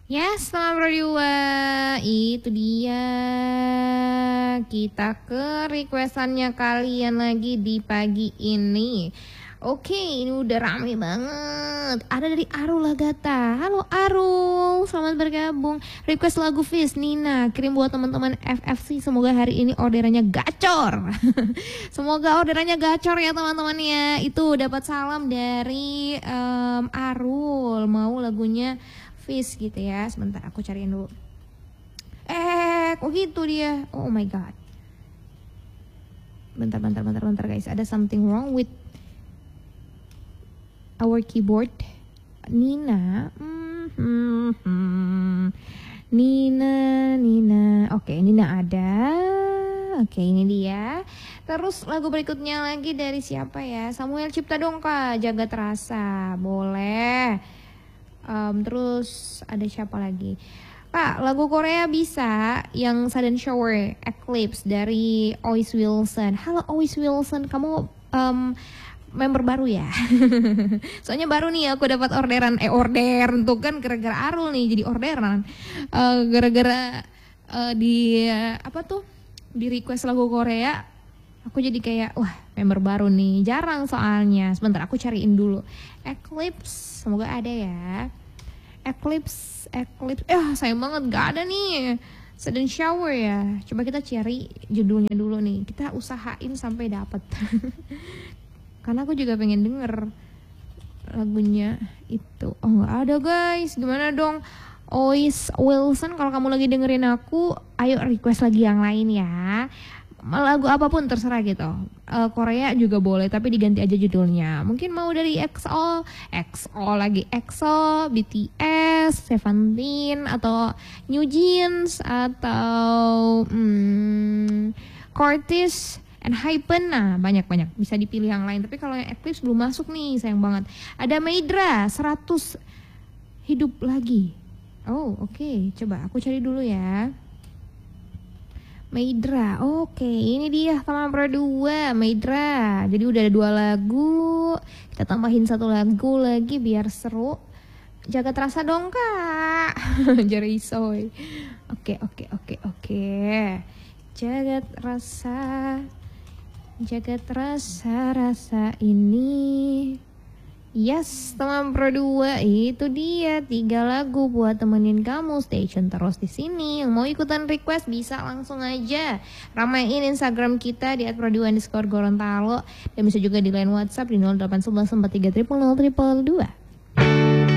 Yes, teman berdua, itu dia. Kita ke requestannya kalian lagi di pagi ini. Oke, ini udah rame banget. Ada dari Arul Lagata. Halo Arul, selamat bergabung. Request lagu Fizz, Nina. Kirim buat teman-teman FFC. Semoga hari ini orderannya gacor. Semoga orderannya gacor ya teman-teman ya. Itu dapat salam dari Arul. Mau lagunya Fizz gitu ya. Sebentar aku cariin dulu. Kok gitu dia? Oh my god. Bentar guys. Ada something wrong with our keyboard. Nina. Nina. Oke, Nina ada. Oke, ini dia. Terus lagu berikutnya lagi dari siapa ya? Samuel Cipta Dongka, Jagat Rasa. Boleh. Terus ada siapa lagi? Kak, lagu Korea bisa yang Sudden Shower Eclipse dari Ois Wilson. Halo Ois Wilson, kamu member baru ya? Soalnya baru nih aku dapat orderan order tuh kan gara-gara Arul nih jadi orderan. Gara-gara di apa tuh? Di request lagu Korea. Aku jadi kayak wah, member baru nih. Jarang soalnya. Sebentar aku cariin dulu. Eclipse, semoga ada ya. Eclipse. Sayang banget gak ada nih. Sudden Shower ya. Coba kita cari judulnya dulu nih. Kita usahain sampai dapat. Karena aku juga pengen denger lagunya itu. Oh gak ada guys. Gimana dong? Ois Wilson, kalau kamu lagi dengerin aku, ayo request lagi yang lain ya. Lagu apapun terserah gitu. Korea juga boleh tapi diganti aja judulnya. Mungkin mau dari EXO lagi, EXO, BTS, Seventeen atau New Jeans atau Curtis and Hypen. Nah, banyak bisa dipilih yang lain. Tapi kalau yang Eclipse belum masuk nih, sayang banget. Ada Maidra 100 hidup lagi. Oh, oke. Coba aku cari dulu ya. Maidra, oke, ini dia teman berdua, Maidra. Jadi udah ada 2 lagu, kita tambahin 1 lagu lagi biar seru. Jagat Rasa dong kak, Jerisoy. Oke. Jagat rasa ini. Yes, teman berdua, itu dia 3 lagu buat temenin kamu stay tune terus di sini. Yang mau ikutan request bisa langsung aja ramein Instagram kita di @pro2_gorontalo dan bisa juga di line WhatsApp di 0811 43 000 022.